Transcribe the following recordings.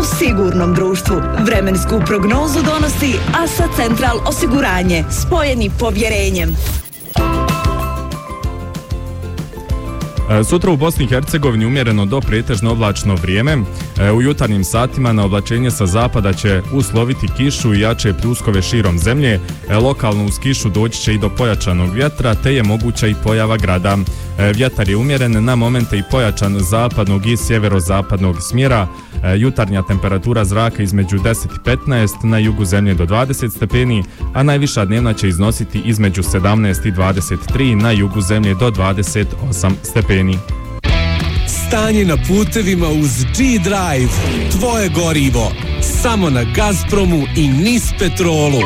sigurnom društvu. Vremensku prognozu donosi ASA Central osiguranje, spojeni povjerenjem. Sutra u Bosni i Hercegovini umjereno do pretežno oblačno vrijeme. U jutarnjim satima na oblačenje sa zapada će usloviti kišu i jače pljuskove širom zemlje. Lokalno uz kišu doći će i do pojačanog vjetra, te je moguća i pojava grada. Vjetar je umjeren, na momente i pojačan zapadnog i sjeverozapadnog smjera. Jutarnja temperatura zraka između 10 i 15, na jugu zemlje do 20 stepeni, a najviša dnevna će iznositi između 17 i 23, na jugu zemlje do 28 stepeni. Stanje na putevima uz G-Drive, tvoje gorivo, samo na Gazpromu i NIS Petrolu.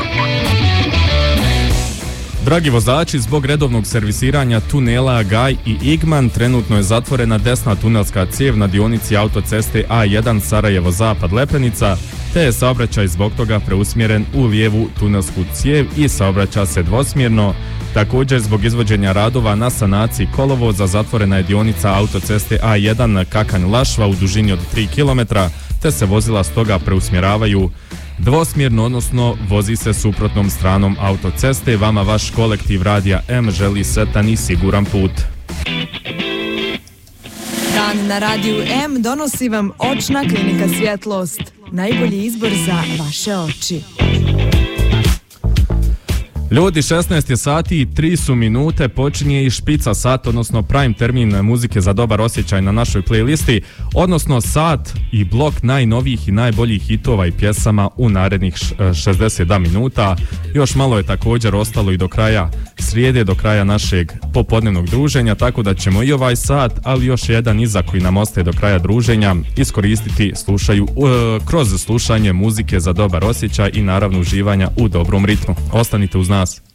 Dragi vozači, zbog redovnog servisiranja tunela Gaj i Igman trenutno je zatvorena desna tunelska cijev na dionici autoceste A1 Sarajevo-Zapad Lepenica, te je saobraćaj zbog toga preusmjeren u lijevu tunelsku cijev i saobraća se dvosmjerno. Također, zbog izvođenja radova na sanaciji kolovoza zatvorena je dionica autoceste A1 Kakanj-Lašva u dužini od 3 km, te se vozila stoga preusmjeravaju dvosmjerno, odnosno vozi se suprotnom stranom autoceste. Vama vaš kolektiv Radija M želi sretan i siguran put. Dan na Radiju M donosi vam očna klinika Svjetlost. Najbolji izbor za vaše oči. Ljudi, 16 je sati i 3 su minute, počinje i špica sat, odnosno prime termin muzike za dobar osjećaj na našoj playlisti, odnosno sat i blok najnovijih i najboljih hitova i pjesama u narednih 62 minuta. Još malo je također ostalo i do kraja srijede, do kraja našeg popodnevnog druženja, tako da ćemo i ovaj sat, ali još jedan iza koji nam ostaje do kraja druženja, iskoristiti kroz slušanje muzike za dobar osjećaj i naravno uživanja u dobrom ritmu. Ostanite uz nas.